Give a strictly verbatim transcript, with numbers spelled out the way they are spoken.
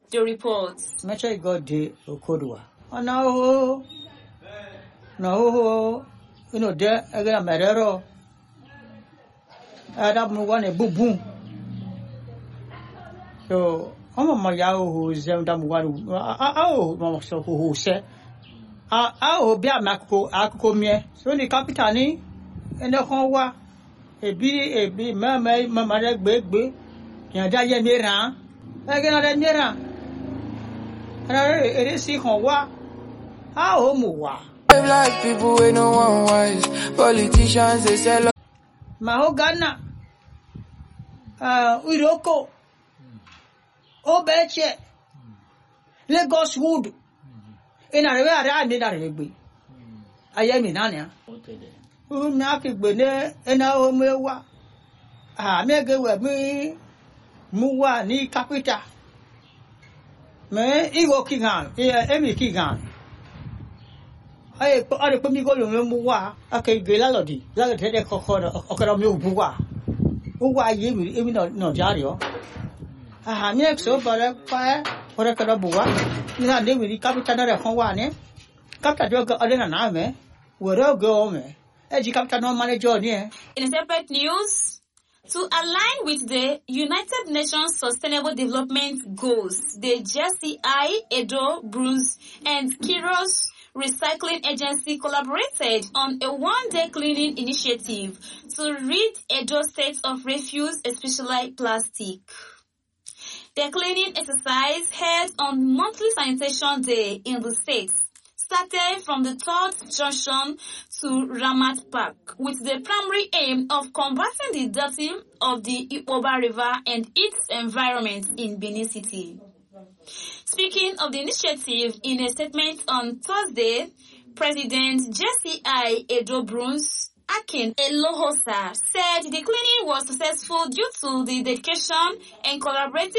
The report. Mecha God de Okodwa. Ono no you know there again merero. Ada muwane bubu. So Omo Mayao who zemda muwanu ah oh mama so who se ah ah obi amako akoko mie so ni capital ni ene kan wa ebi ebi mama mama re gbegbe yan da ye mi ran e ke na de mi ran ara ere si kan wa ah o mu wa like people we no one wise politicians they sell ma ho Ghana ah Iroko Obeche Lagos Wood in a way I did a regbe. I am in Anya. Who knock it bene and our mewa. Ah, make it with me Muwa ni capita. Me, Ego Kingan, here, Emmy Kingan. I put me go to Muwa, okay, Gelalodi, like a cocoa, Okamu Bua. Uwa, even no Jario. Ah, next so for a fire for a carabua. You know, they will captain of one. Captain Joga Odena Name, where all go me. As you captain no manager near. In separate news, to align with the United Nations Sustainable Development Goals, the J C I, Edo, Bruce, and Kiros Recycling Agency collaborated on a one-day cleaning initiative to rid Edo State of refuse, especially plastic. The cleaning exercise held on monthly sanitation day in the state started from the third junction to Ramat Park with the primary aim of combating the dirty of the Ipoba River and its environment in Benin City. Speaking of the initiative in a statement on Thursday, President J C I Edo Bruce Akin Elohosa said the cleaning was successful due to the dedication and collaborative